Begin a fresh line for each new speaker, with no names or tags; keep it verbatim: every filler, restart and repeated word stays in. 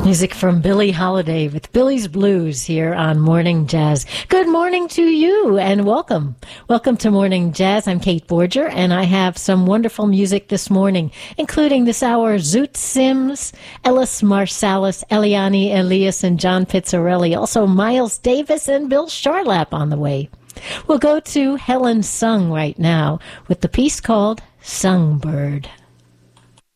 Music from Billie Holiday with Billy's Blues here on Morning Jazz. Good morning to you and welcome. Welcome to Morning Jazz. I'm Kate Borger and I have some wonderful music this morning, including this hour Zoot Sims, Ellis Marsalis, Eliane Elias, and John Pizzarelli. Also Miles Davis and Bill Charlap on the way. We'll go to Helen Sung right now with the piece called Songbird.